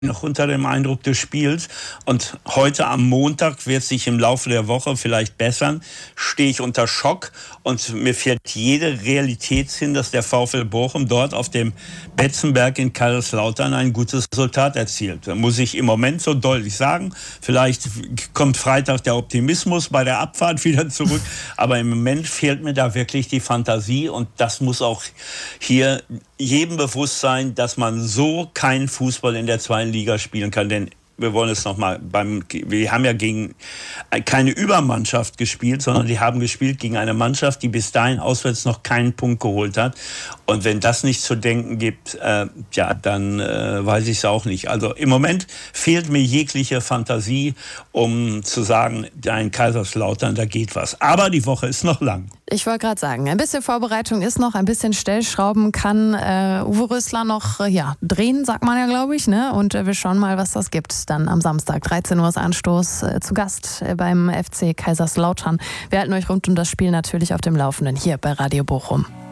noch unter dem Eindruck des Spiels. Und heute am Montag wird sich im Laufe der Woche vielleicht bessern. Stehe ich unter Schock und mir fehlt jede Realität hin, dass der VfL Bochum dort auf dem Betzenberg in Kaiserslautern ein gutes Resultat erzielt. Da muss ich im Moment so deutlich sagen. Vielleicht kommt Freitag der Optimismus bei der Abfahrt wieder zurück. Aber im Moment fehlt mir da wirklich die Fantasie. Und das muss auch hier jedem bewusst sein, dass man so keinen Fußball in der zweiten Liga spielen kann, denn wir wollen es nochmal wir haben ja gegen keine Übermannschaft gespielt, sondern die haben gespielt gegen eine Mannschaft, die bis dahin auswärts noch keinen Punkt geholt hat. Und wenn das nicht zu denken gibt, dann weiß ich es auch nicht. Also im Moment fehlt mir jegliche Fantasie, um zu sagen, in Kaiserslautern, da geht was. Aber die Woche ist noch lang. Ich wollte gerade sagen, ein bisschen Vorbereitung ist noch, ein bisschen Stellschrauben kann Uwe Rösler noch drehen, sagt man ja, glaube ich. Ne? Und wir schauen mal, was das gibt. Dann am Samstag, 13 Uhr ist Anstoß, zu Gast beim FC Kaiserslautern. Wir halten euch rund um das Spiel natürlich auf dem Laufenden hier bei Radio Bochum.